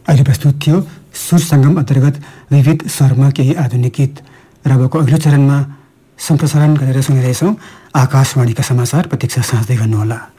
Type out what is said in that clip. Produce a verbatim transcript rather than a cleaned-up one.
अहिले प्रस्तुत थियो सुर सङ्गम अन्तर्गत विविध स्वरमा केही आधुनिक गीत। र अबको अघिल्लो चरणमा सम्प्रसारण गरेर सुनिरहेछौँ आकाशवाणीका समाचार। प्रतीक्षा साँच्दै गर्नुहोला।